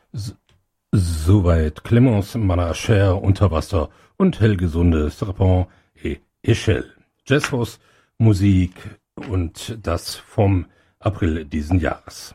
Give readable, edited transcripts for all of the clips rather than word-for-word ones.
S- Soweit Clemence Manacher unter Wasser und Hellgesunde Serpent et Échelle. Jazzhaus Musik und das vom April diesen Jahres.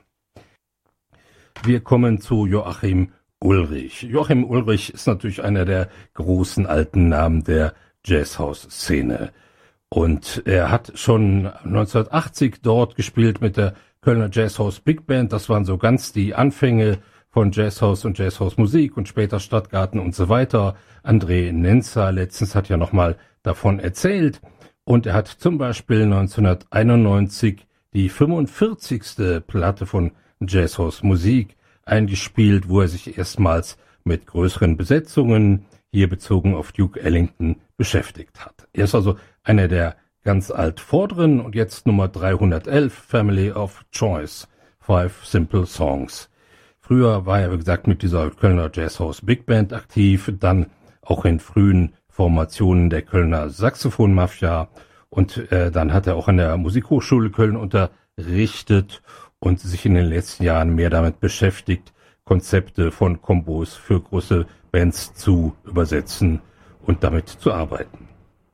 Wir kommen zu Joachim Ulrich. Joachim Ulrich ist natürlich einer der großen alten Namen der Jazzhaus-Szene. Und er hat schon 1980 dort gespielt mit der Kölner Jazzhaus Big Band. Das waren so ganz die Anfänge von Jazzhaus und Jazzhausmusik und später Stadtgarten und so weiter. André Nenzer letztens hat ja nochmal davon erzählt. Und er hat zum Beispiel 1991 die 45. Platte von Jazzhausmusik eingespielt, wo er sich erstmals mit größeren Besetzungen, hier bezogen auf Duke Ellington, beschäftigt hat. Er ist also einer der ganz altvorderen und jetzt Nummer 311, Family of Choice, 5 Simple Songs. Früher war er, wie gesagt, mit dieser Kölner Jazzhaus Big Band aktiv, dann auch in frühen Formationen der Kölner Saxophon-Mafia und dann hat er auch an der Musikhochschule Köln unterrichtet und sich in den letzten Jahren mehr damit beschäftigt, Konzepte von Kombos für große Bands zu übersetzen und damit zu arbeiten.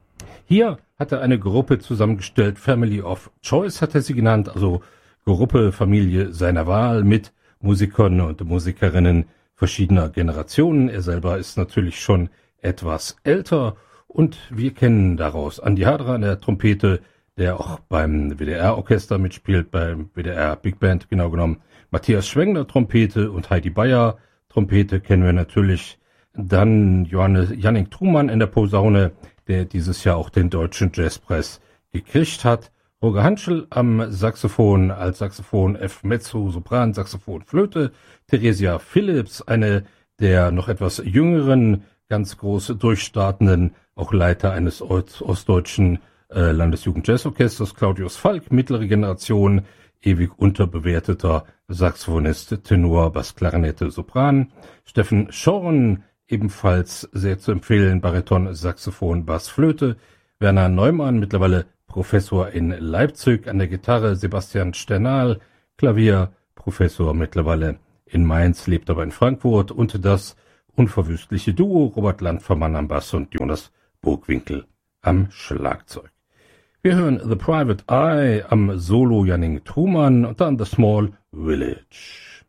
Hier hat er eine Gruppe zusammengestellt, Family of Choice hat er sie genannt, also Gruppe, Familie seiner Wahl mit Musikern und Musikerinnen verschiedener Generationen. Er selber ist natürlich schon etwas älter und wir kennen daraus Andi Hadra an der Trompete, der auch beim WDR-Orchester mitspielt, beim WDR Big Band genau genommen. Matthias Schwengler Trompete und Heidi Bayer Trompete kennen wir natürlich. Dann Jannik Trumann in der Posaune, der dieses Jahr auch den Deutschen Jazzpreis gekriegt hat. Roger Hanschel am Saxophon, als Saxophon F. Mezzo, Sopran, Saxophon, Flöte. Theresia Phillips, eine der noch etwas jüngeren, ganz groß durchstartenden, auch Leiter eines ostdeutschen Landesjugend-Jazzorchesters. Claudius Falk, mittlere Generation, ewig unterbewerteter Saxophonist, Tenor, Bass, Klarinette, Sopran. Steffen Schorn, ebenfalls sehr zu empfehlen, Bariton, Saxophon, Bass, Flöte. Werner Neumann, mittlerweile Professor in Leipzig, an der Gitarre Sebastian Sternal, Klavier, Professor mittlerweile in Mainz, lebt aber in Frankfurt und das unverwüstliche Duo Robert Landvermann am Bass und Jonas Burgwinkel am Schlagzeug. Wir hören The Private Eye am Solo Jannik Trumann und dann The Small Village.